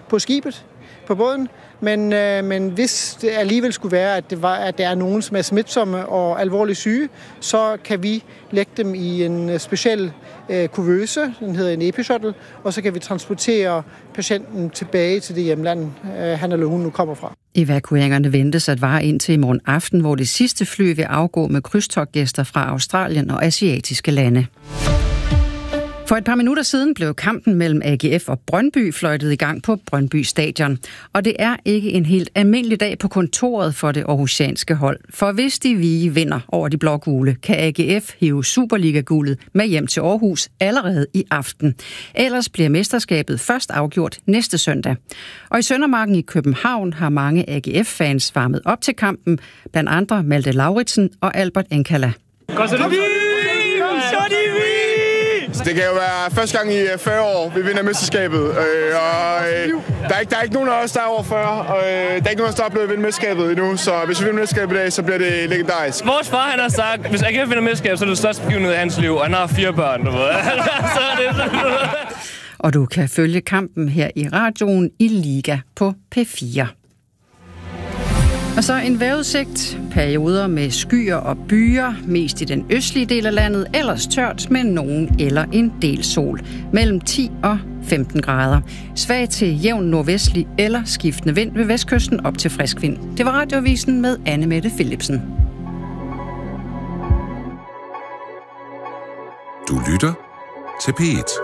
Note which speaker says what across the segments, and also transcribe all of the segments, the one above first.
Speaker 1: på skibet, på båden. Men hvis det alligevel skulle være, at der er nogen, som er smitsomme og alvorligt syge, så kan vi lægge dem i en speciel kuvøse, den hedder en epishuttle, og så kan vi transportere patienten tilbage til det hjemland, han eller hun nu kommer fra.
Speaker 2: Evakueringerne ventes at vare indtil i morgen aften, hvor det sidste fly vil afgå med krydstogtgæster fra Australien og asiatiske lande. For et par minutter siden blev kampen mellem AGF og Brøndby fløjtet i gang på Brøndby Stadion. Og det er ikke en helt almindelig dag på kontoret for det aarhusianske hold. For hvis de Vige vinder over de blågule, kan AGF hive Superliga-guldet med hjem til Aarhus allerede i aften. Ellers bliver mesterskabet først afgjort næste søndag. Og i Søndermarken i København har mange AGF-fans varmet op til kampen, blandt andre Malte Lauritsen og Albert Enkala.
Speaker 3: Det kan jo være første gang i 40 år, vi vinder mesterskabet. Der er ikke nogen af os, der er over 40. Og der er ikke nogen af os, der er blevet vinde mesterskabet endnu. Så hvis vi vinder mesterskabet i dag, så bliver det legendarisk.
Speaker 4: Vores far, han har sagt, hvis AGF vinder mesterskabet, så er det største begivenhed i hans liv. Og han har 4 børn, du ved. Så er det sådan.
Speaker 2: Og du kan følge kampen her i radioen i Liga på P4. Og så en vejrudsigt. Perioder med skyer og byer, mest i den østlige del af landet, ellers tørt med nogen eller en del sol. Mellem 10 og 15 grader. Svag til jævn nordvestlig eller skiftende vind ved vestkysten op til frisk vind. Det var Radioavisen med Anne Mette Philipsen.
Speaker 5: Du lytter til P1.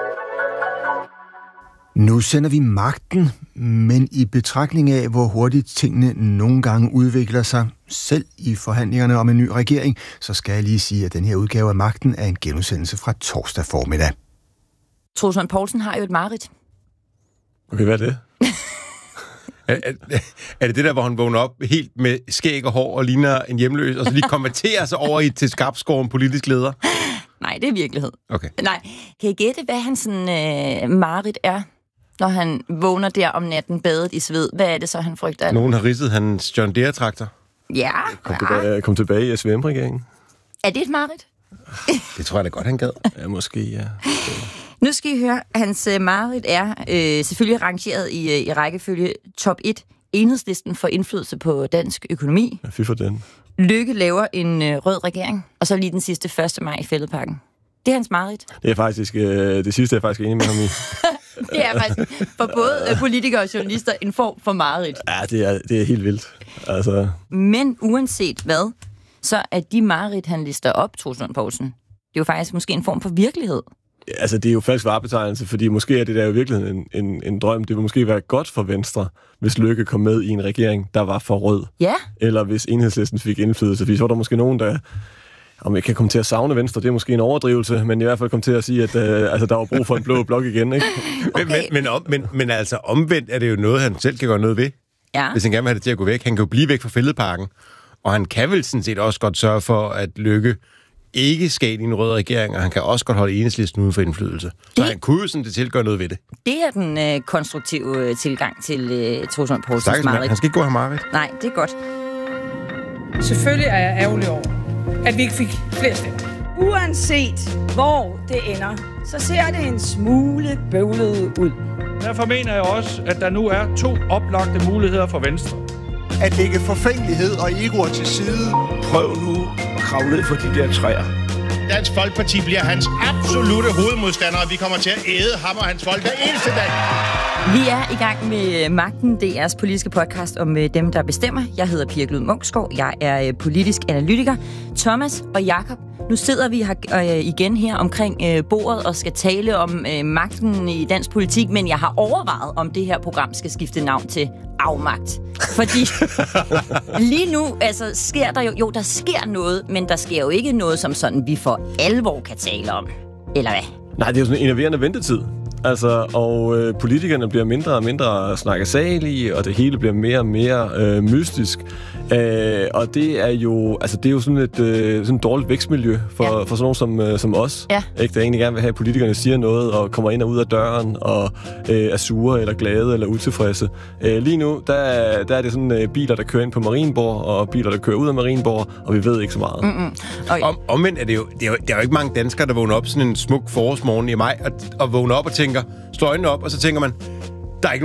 Speaker 6: Nu sender vi magten, men i betragtning af, hvor hurtigt tingene nogle gange udvikler sig, selv i forhandlingerne om en ny regering, så skal jeg lige sige, at den her udgave af magten er en genudsendelse fra torsdag formiddag.
Speaker 7: Troels Lund Poulsen har jo et mareridt.
Speaker 8: Okay, hvad er det? Er det der, hvor han vågner op helt med skæg og hår og ligner en hjemløs, og så lige konverterer sig over til skarpskåren politisk leder?
Speaker 7: Nej, det er virkelighed.
Speaker 8: Okay.
Speaker 7: Nej, kan I gætte, hvad hans mareridt er, når han vågner der om natten badet i sved? Hvad er det så, han frygter?
Speaker 8: Nogen har ridset hans John Deere-traktor.
Speaker 7: Ja.
Speaker 8: Kom tilbage i SVM-regeringen.
Speaker 7: Er det et mareridt?
Speaker 8: Det tror jeg da godt, han gad. Ja, måske, ja.
Speaker 7: Nu skal I høre, hans mareridt er selvfølgelig rangeret i rækkefølge top 1. Enhedslisten får indflydelse på dansk økonomi.
Speaker 8: Ja, fy for den.
Speaker 7: Lykke laver en rød regering, og så lige den sidste 1. maj i Fælledparken. Det er hans mareridt.
Speaker 8: Det er faktisk, det sidste er jeg faktisk enig med ham i.
Speaker 7: Det er faktisk for både politikere og journalister en form for mareridt.
Speaker 8: Ja, det er helt vildt. Altså.
Speaker 7: Men uanset hvad, så er de mareridt, han lister op, Troels Lund Poulsen, det er jo faktisk måske en form for virkelighed.
Speaker 8: Altså, det er jo falsk varebetegnelse, fordi måske er det der jo virkelig en drøm. Det vil måske være godt for Venstre, hvis Lykke kom med i en regering, der var for rød.
Speaker 7: Ja.
Speaker 8: Eller hvis Enhedslisten fik indflydelse. Fordi så var der måske nogen, der, om jeg kan komme til at savne Venstre, det er måske en overdrivelse, men i hvert fald komme til at sige, at der var brug for en blå blok igen, ikke?
Speaker 7: Okay.
Speaker 8: Men altså omvendt er det jo noget, han selv kan gøre noget ved.
Speaker 7: Ja.
Speaker 8: Hvis han gerne vil have det til at gå væk. Han kan jo blive væk fra Fælledparken. Og han kan vel sådan set også godt sørge for, at Lykke ikke skal ind i en rød regering, og han kan også godt holde Enhedslisten uden for indflydelse. Så han kunne jo sådan det til gøre noget ved det.
Speaker 7: Det er den konstruktive tilgang til Troels Lund Poulsens mareridt.
Speaker 8: Han skal ikke gå og have mareridt.
Speaker 7: Nej, det er godt.
Speaker 9: Selvfølgelig er jeg ærgerlig over, at vi ikke fik flere stemmer. Uanset hvor det ender, så ser det en smule bøvlet ud.
Speaker 10: Derfor mener jeg også, at der nu er 2 oplagte muligheder for Venstre.
Speaker 11: At lægge forfængelighed og egoer til side.
Speaker 12: Prøv nu at kravle ned for de der træer.
Speaker 13: Dansk Folkeparti bliver hans absolutte hovedmodstander, og vi kommer til at æde ham og hans folk hver eneste dag.
Speaker 7: Vi er i gang med Magten, DR's politiske podcast om dem, der bestemmer. Jeg hedder Pia Glud Munksgaard, jeg er politisk analytiker. Thomas og Jakob, nu sidder vi her igen her omkring bordet og skal tale om magten i dansk politik, men jeg har overvejet, om det her program skal skifte navn til Afmagt. Fordi lige nu sker der jo der sker noget, men der sker jo ikke noget, som sådan vi for alvor kan tale om. Eller hvad?
Speaker 8: Nej, det er jo sådan en enerverende ventetid. Altså, og politikerne bliver mindre og mindre snakkesalige, og det hele bliver mere og mere mystisk. Og det er jo, altså, det er jo sådan et dårligt vækstmiljø for sådan nogen som os.
Speaker 7: Ja.
Speaker 8: Ikke? Der egentlig gerne vil have, at politikerne siger noget og kommer ind og ud af døren og er sure eller glade eller utilfredse. Lige nu, der er det sådan biler, der kører ind på Marienborg, og biler, der kører ud af Marienborg, og vi ved ikke så meget.
Speaker 7: Okay.
Speaker 8: Omvendt er det jo, der er jo ikke mange danskere, der vågner op sådan en smuk forårsmorgen i maj og vågner op og tænker, slår øjnene op, og så tænker man,